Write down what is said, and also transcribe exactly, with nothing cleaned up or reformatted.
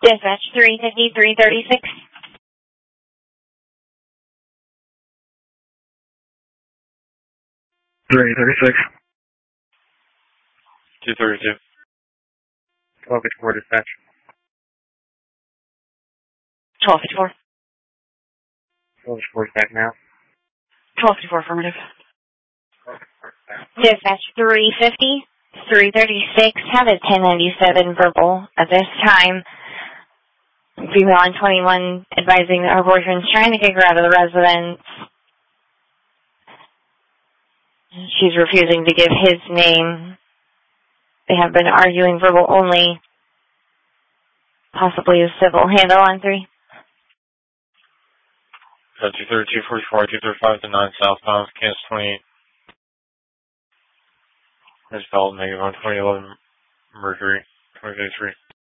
Dispatch three fifty, three thirty-six. three thirty-six. two thirty-two. twelve fifty-four dispatch. twelve fifty-four. twelve fifty-four back now. twelve fifty-four affirmative. Dispatch three fifty, three thirty-six. Have a ten ninety-seven verbal at this time. Female on twenty-one advising that her boyfriend's trying to kick her out of the residence. She's refusing to give his name. They have been arguing verbal only. Possibly a civil handle on three. Uh, two thirty-two, forty-four, two thirty-five to nine southbound, Kansas twenty-eight. There's Bell, negative on twenty eleven Mercury, twenty thirty-three.